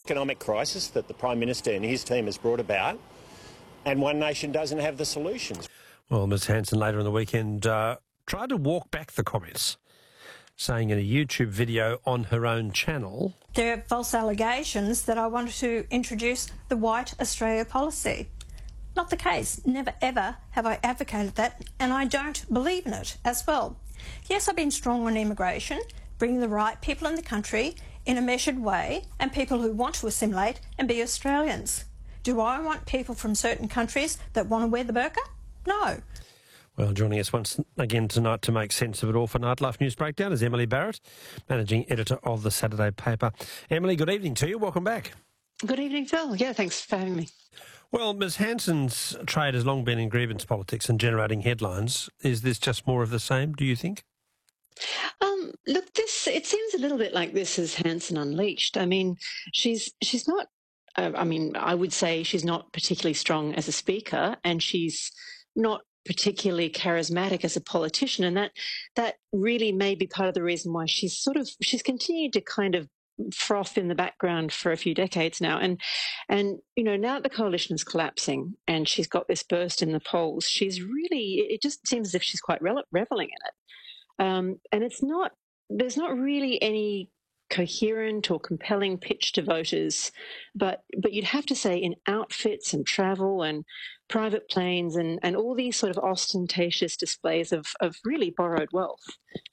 economic crisis that the Prime Minister and his team has brought about, and One Nation doesn't have the solutions. Well, Ms Hanson later in the weekend tried to walk back the comments, saying in a YouTube video on her own channel, "There are false allegations that I wanted to introduce the White Australia policy. Not the case. Never ever have I advocated that, and I don't believe in it as well. Yes, I've been strong on immigration, bringing the right people in the country in a measured way, and people who want to assimilate and be Australians. Do I want people from certain countries that want to wear the burqa? No." Well, joining us once again tonight to make sense of it all for Nightlife News Breakdown is Emily Barrett, Managing Editor of the Saturday paper. Emily, good evening to you. Welcome back. Good evening, Phil. Yeah, thanks for having me. Well, Ms Hanson's trade has long been in grievance politics and generating headlines. Is this just more of the same, do you think? Look, it seems a little bit like this is Hanson Unleashed. I mean, she's not, I would say she's not particularly strong as a speaker, and she's not particularly charismatic as a politician, and that really may be part of the reason why she's continued to kind of froth in the background for a few decades now. And now that the coalition is collapsing and she's got this burst in the polls, it just seems as if she's quite reveling in it. And there's not really any coherent or compelling pitch to voters, but you'd have to say in outfits and travel and private planes and all these sort of ostentatious displays of really borrowed wealth.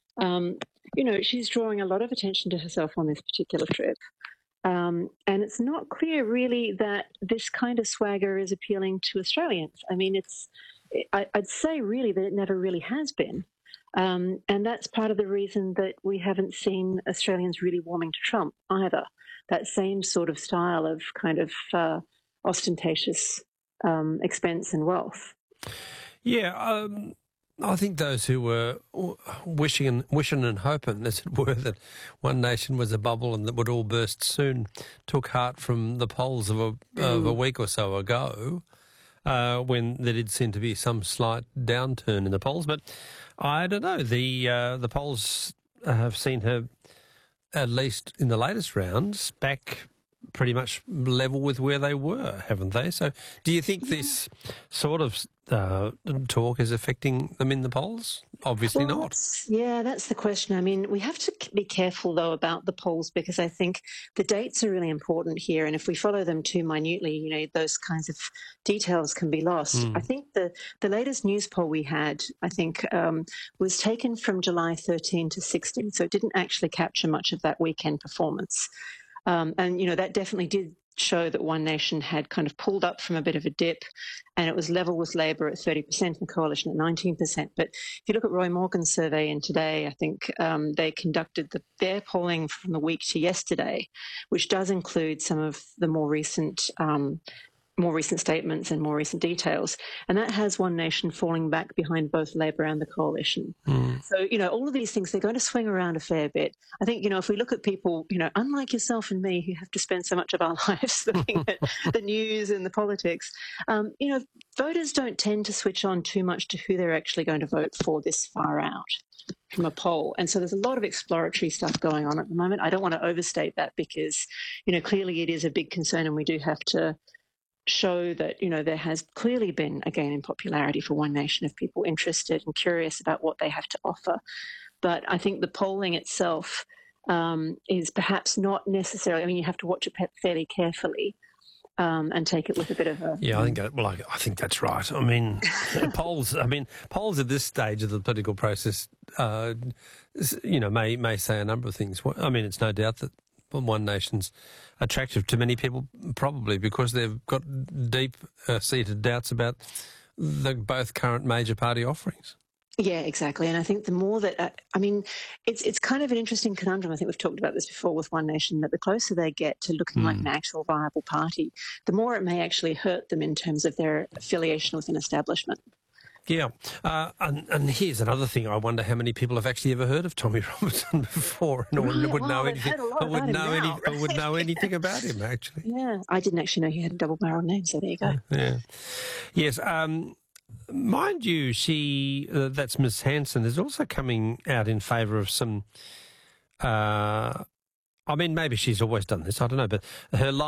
She's drawing a lot of attention to herself on this particular trip. And it's not clear really that this kind of swagger is appealing to Australians. I mean, I'd say really that it never really has been. And that's part of the reason that we haven't seen Australians really warming to Trump either. That same sort of style of kind of ostentatious expense and wealth. Yeah, I think those who were wishing and hoping, as it were, that One Nation was a bubble and that would all burst soon, took heart from the polls of a week or so ago, when there did seem to be some slight downturn in the polls. But I don't know. The polls have seen her, at least in the latest rounds, back pretty much level with where they were, haven't they? So do you think this sort of talk is affecting them in the polls? Obviously not. That's the question. I mean, we have to be careful, though, about the polls, because I think the dates are really important here. And if we follow them too minutely, those kinds of details can be lost. I think the latest news poll we had, was taken from July 13 to 16. So it didn't actually capture much of that weekend performance. That definitely did show that One Nation had kind of pulled up from a bit of a dip, and it was level with Labor at 30% and the Coalition at 19%. But if you look at Roy Morgan's survey in today, I think they conducted their polling from the week to yesterday, which does include some of the more recent statements and more recent details. And that has One Nation falling back behind both Labor and the Coalition. So, all of these things, they're going to swing around a fair bit. I think, if we look at people, unlike yourself and me, who have to spend so much of our lives looking at the news and the politics, voters don't tend to switch on too much to who they're actually going to vote for this far out from a poll. And so there's a lot of exploratory stuff going on at the moment. I don't want to overstate that because, clearly it is a big concern, and we do have to show that, there has clearly been a gain in popularity for One Nation of people interested and curious about what they have to offer. But I think the polling itself is perhaps not necessarily, you have to watch it fairly carefully and take it with a bit of a... Yeah, I think that's right. I mean, polls at this stage of the political process, may say a number of things. I mean, it's no doubt that One Nation's attractive to many people, probably because they've got deep-seated doubts about both current major party offerings. Yeah, exactly. And I think the more that, it's kind of an interesting conundrum. I think we've talked about this before with One Nation, that the closer they get to looking like an actual viable party, the more it may actually hurt them in terms of their affiliation with an establishment. Yeah, and here's another thing. I wonder how many people have actually ever heard of Tommy Robinson before and would know anything about him, actually. Yeah, I didn't actually know he had a double-barreled name, so there you go. Yeah. Yes, mind you, that's Ms Hanson, is also coming out in favour of some, maybe she's always done this, I don't know, but her